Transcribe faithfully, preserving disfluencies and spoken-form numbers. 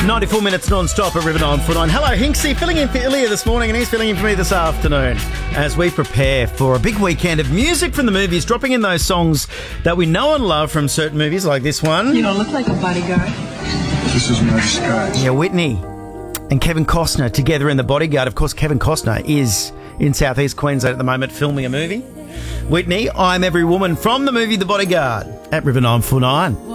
ninety-four minutes non-stop at River nine four nine. Hello, Hinksy, filling in for Ilya this morning, and he's filling in for me this afternoon as we prepare for a big weekend of music from the movies, dropping in those songs that we know and love from certain movies like this one. You don't look like a bodyguard. This is no disguise. Yeah, Whitney and Kevin Costner together in The Bodyguard. Of course, Kevin Costner is in southeast Queensland at the moment filming a movie. Whitney, I'm Every Woman from the movie The Bodyguard at River nine four nine.